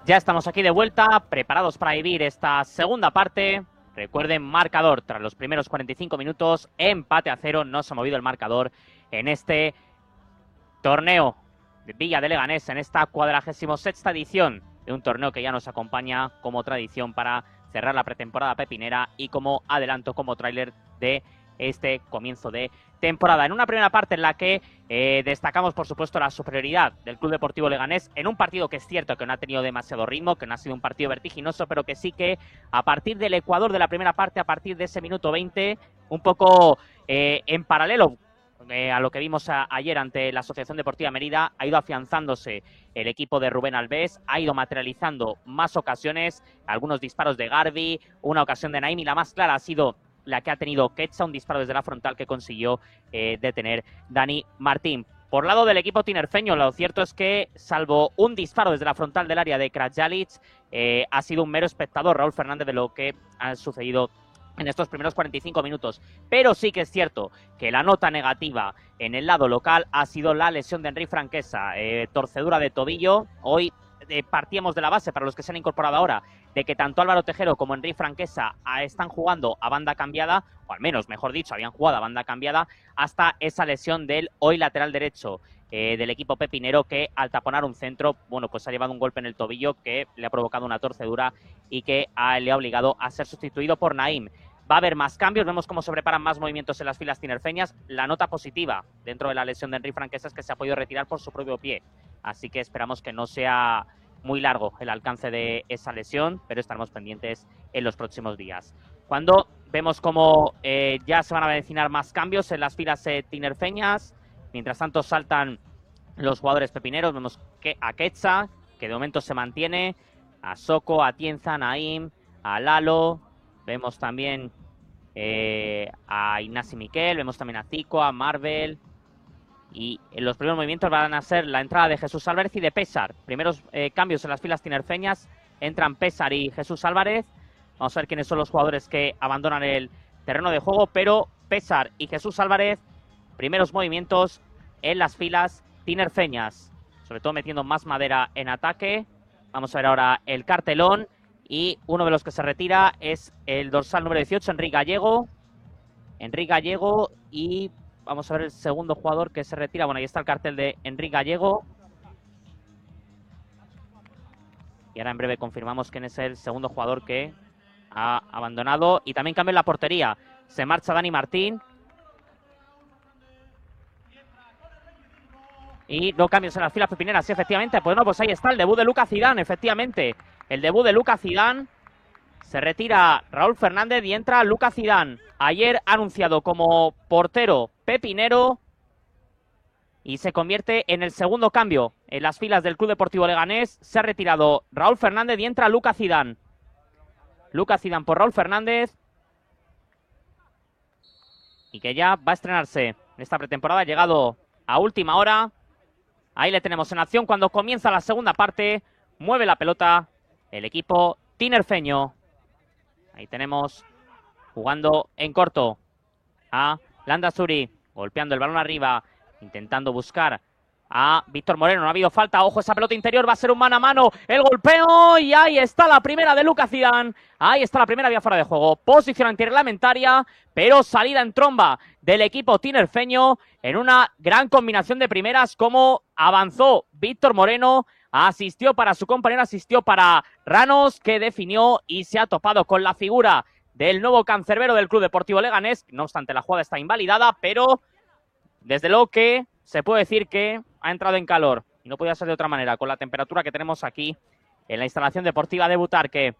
Ya estamos aquí de vuelta, preparados para vivir esta segunda parte. Recuerden, marcador tras los primeros 45 minutos, empate a 0, no se ha movido el marcador en este torneo de Villa de Leganés, en esta 46ª edición de un torneo que ya nos acompaña como tradición para cerrar la pretemporada pepinera y como adelanto, como tráiler de este comienzo de temporada. En una primera parte en la que destacamos, por supuesto, la superioridad del Club Deportivo Leganés en un partido que es cierto que no ha tenido demasiado ritmo, que no ha sido un partido vertiginoso, pero que sí que a partir del Ecuador de la primera parte, a partir de ese minuto 20, un poco en paralelo a lo que vimos ayer ante la Asociación Deportiva Mérida, ha ido afianzándose el equipo de Rubén Alves, ha ido materializando más ocasiones, algunos disparos de Garbi, una ocasión de Naim, y la más clara ha sido la que ha tenido Quetza, un disparo desde la frontal que consiguió detener Dani Martín. Por lado del equipo tinerfeño, lo cierto es que, salvo un disparo desde la frontal del área de Krajalic, ha sido un mero espectador Raúl Fernández de lo que ha sucedido en estos primeros 45 minutos. Pero sí que es cierto que la nota negativa en el lado local ha sido la lesión de Henry Franquesa, torcedura de tobillo. Hoy partíamos de la base, para los que se han incorporado ahora, de que tanto Álvaro Tejero como Henry Franquesa están jugando a banda cambiada, o al menos, mejor dicho, habían jugado a banda cambiada, hasta esa lesión del hoy lateral derecho del equipo pepinero, que al taponar un centro, bueno, pues ha llevado un golpe en el tobillo que le ha provocado una torcedura y que le ha obligado a ser sustituido por Naim. Va a haber más cambios, vemos cómo se preparan más movimientos en las filas tinerfeñas. La nota positiva dentro de la lesión de Henry Franquesa es que se ha podido retirar por su propio pie, así que esperamos que no sea muy largo el alcance de esa lesión, pero estaremos pendientes en los próximos días. Cuando vemos cómo ya se van a avecinar más cambios en las filas tinerfeñas, mientras tanto saltan los jugadores pepineros, vemos que a Quetza, que de momento se mantiene, a Soko, a Tienza, a Naim, a Lalo, vemos también a Ignasi Miquel, vemos también a Zico, a Marvel. Y los primeros movimientos van a ser la entrada de Jesús Álvarez y de Pésar. Primeros cambios en las filas tinerfeñas. Entran Pésar y Jesús Álvarez. Vamos a ver quiénes son los jugadores que abandonan el terreno de juego. Pero Pésar y Jesús Álvarez, primeros movimientos en las filas tinerfeñas. Sobre todo metiendo más madera en ataque. Vamos a ver ahora el cartelón. Y uno de los que se retira es el dorsal número 18, Enrique Gallego. Enrique Gallego y... vamos a ver el segundo jugador que se retira. Bueno, ahí está el cartel de Enrique Gallego. Y ahora en breve confirmamos quién es el segundo jugador que ha abandonado. Y también cambia en la portería. Se marcha Dani Martín. Y no cambios en las filas pepineras, sí, efectivamente. Pues no, pues ahí está el debut de Lucas Zidane, efectivamente. El debut de Lucas Zidane. Se retira Raúl Fernández y entra Lucas Zidane. Ayer anunciado como portero pepinero y se convierte en el segundo cambio en las filas del Club Deportivo Leganés. Se ha retirado Raúl Fernández y entra Lucas Zidane. Lucas Zidane por Raúl Fernández. Y que ya va a estrenarse en esta pretemporada. Ha llegado a última hora. Ahí le tenemos en acción cuando comienza la segunda parte. Mueve la pelota el equipo tinerfeño. Ahí tenemos jugando en corto a Landazuri, golpeando el balón arriba, intentando buscar a Víctor Moreno. No ha habido falta, ojo, esa pelota interior va a ser un mano a mano, el golpeo, y ahí está la primera de Lucas Zidane. Ahí está la primera vía fuera de juego, posición antirreglamentaria, pero salida en tromba del equipo tinerfeño en una gran combinación de primeras. Como avanzó Víctor Moreno, asistió para su compañero, asistió para Ranos, que definió y se ha topado con la figura del nuevo cancerbero del Club Deportivo Leganés. No obstante, la jugada está invalidada, pero desde luego que se puede decir que ha entrado en calor. Y no podía ser de otra manera, con la temperatura que tenemos aquí en la instalación deportiva de Butarque.